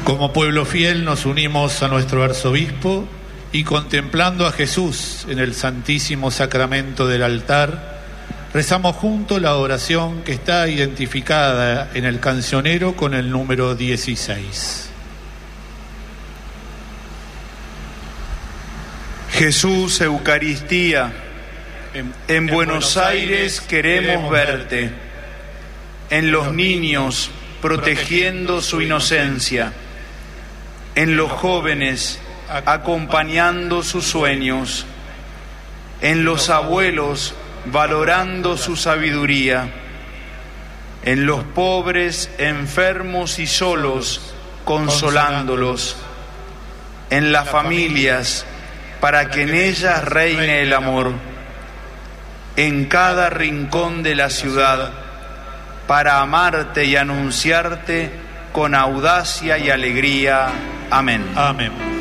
Como pueblo fiel nos unimos a nuestro arzobispo y contemplando a Jesús en el Santísimo Sacramento del altar, rezamos juntos la oración que está identificada en el cancionero con el número 16. Jesús, Eucaristía, en Buenos Aires queremos verte, en los niños protegiendo su inocencia, en los jóvenes acompañando sus sueños, en los abuelos valorando su sabiduría, en los pobres, enfermos y solos consolándolos, en las familias para que en ellas reine el amor, en cada rincón de la ciudad para amarte y anunciarte con audacia y alegría. Amén. Amén.